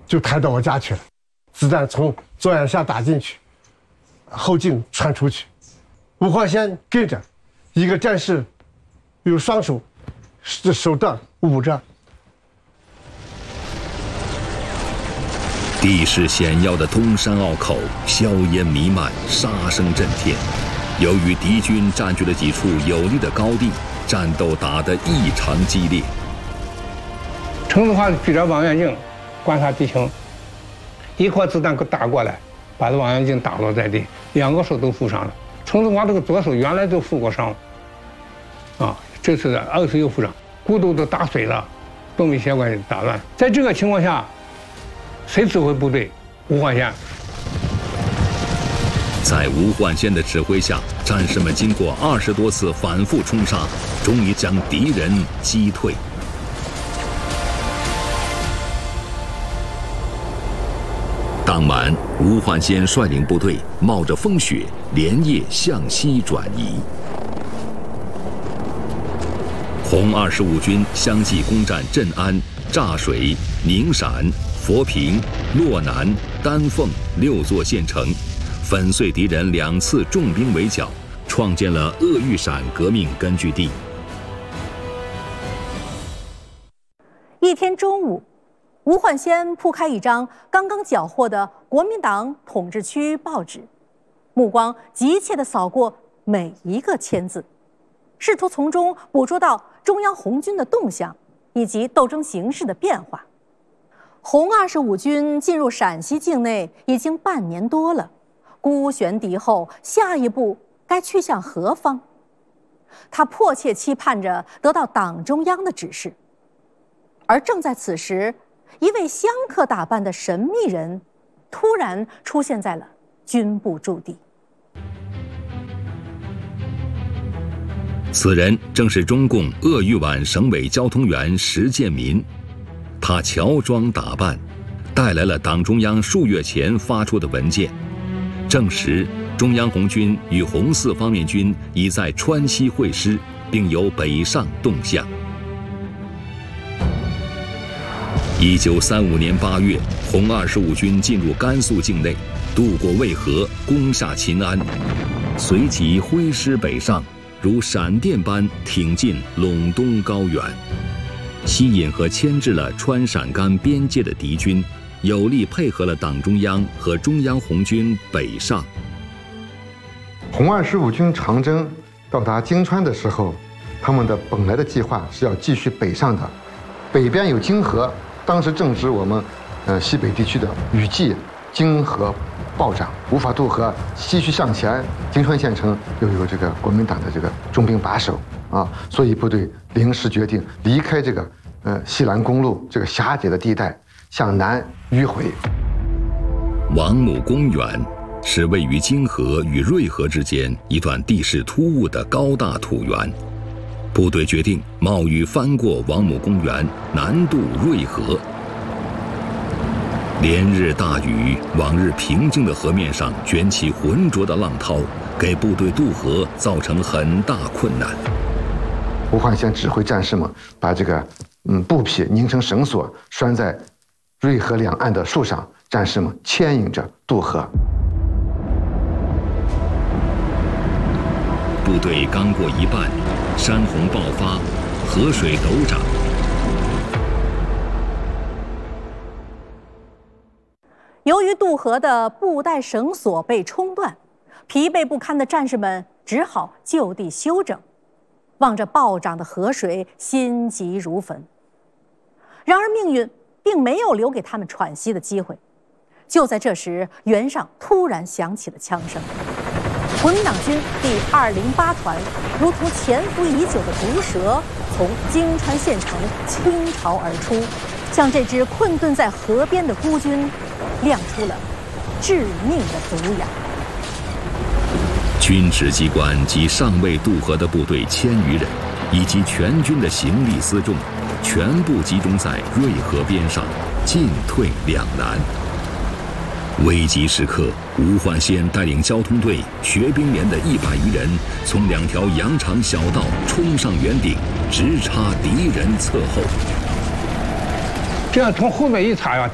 就抬到我家去了。子弹从左眼下打进去，后颈穿出去。吴焕先跟着，一个战士用双手手段捂着。 地势险要的东山坳口，硝烟弥漫，杀声震天。由于敌军占据了几处有利的高地，战斗打得异常激烈。 程子华举着望远镜观察敌情，一颗子弹打过来，把这望远镜打落在地，两个手都负伤了。程子华这个左手原来就负过伤，这次二次又负伤，骨头都打碎了，动脉血管打乱。在这个情况下，谁指挥部队？吴焕先。 在吴焕先的指挥下，战士们经过20多次反复冲杀，终于将敌人击退。当晚，吴焕先率领部队冒着风雪，连夜向西转移。红25军相继攻占镇安、柞水、宁陕、佛坪、洛南、丹凤6座县城，粉碎敌人2次重兵围剿，创建了鄂豫陕革命根据地。 一天中午，吴焕先铺开一张刚刚缴获的国民党统治区报纸，目光急切地扫过每一个签字，试图从中捕捉到中央红军的动向以及斗争形势的变化。红25军进入陕西境内已经半年多了，孤悬敌后，下一步该去向何方？他迫切期盼着得到党中央的指示。而正在此时，一位香客打扮的神秘人突然出现在了军部驻地。 此人正是中共鄂豫皖省委交通员石建民，他乔装打扮，带来了党中央数月前发出的文件，证实中央红军与红四方面军已在川西会师，并有北上动向。1935年8月，红25军进入甘肃境内，渡过渭河，攻下秦安，随即挥师北上，如闪电般挺进陇东高原，吸引和牵制了川陕甘边界的敌军，有力配合了党中央和中央红军北上。 红25军长征到达京川的时候，他们的本来的计划是要继续北上的，北边有京河，当时正值我们西北地区的雨季，京河暴涨，无法渡河，继续向前。京川县城又有这个国民党的这个重兵把守啊，所以部队临时决定离开这个西兰公路这个狭窄的地带，向南迂回。 王母公园是位于京河与瑞河之间一段地势突兀的高大土原，部队决定冒雨翻过王母公园，南渡瑞河。连日大雨，往日平静的河面上卷起浑浊的浪涛，给部队渡河造成很大困难。 吴焕先指挥战士们把这个布匹拧成绳索，拴在瑞河两岸的树上，战士们牵引着渡河。 部队刚过一半，山洪爆发，河水陡涨。 由于渡河的布带绳索被冲断，疲惫不堪的战士们只好就地休整，望着暴涨的河水，心急如焚。然而命运并没有留给他们喘息的机会。就在这时，原上突然响起了枪声。国民党军第208团如同潜伏已久的毒蛇，从京川县城倾巢而出，向这支困顿在河边的孤军亮出了致命的毒牙。 军职机关及尚未渡河的部队1000余人，以及全军的行李辎重，全部集中在瑞河边上，进退两难。危急时刻，吴焕先带领交通队、学兵连的100余人，从2条羊肠小道冲上圆顶，直插敌人侧后。 这样从后面一插呀，